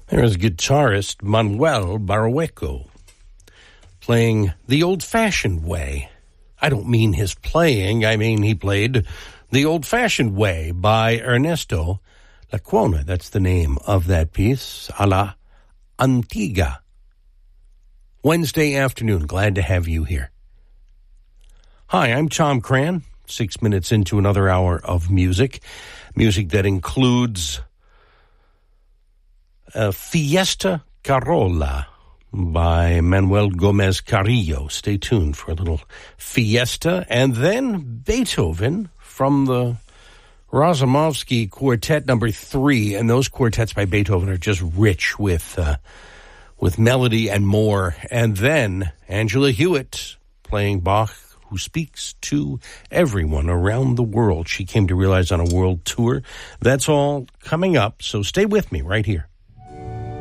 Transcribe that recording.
There's guitarist Manuel Barrueco playing the old-fashioned way. I don't mean his playing, I mean he played the old-fashioned way by Ernesto Lecuona. That's the name of that piece, a la Antigua. Wednesday afternoon, glad to have you here. Hi, I'm Tom Cran, 6 minutes into another hour of music that includes Fiesta Carola by Manuel Gomez Carrillo. Stay tuned for a little fiesta. And then Beethoven from the Razumovsky Quartet number 3. And those quartets by Beethoven are just rich with melody and more. And then Angela Hewitt playing Bach, who speaks to everyone around the world. She came to realize on a world tour. That's all coming up, so stay with me right here.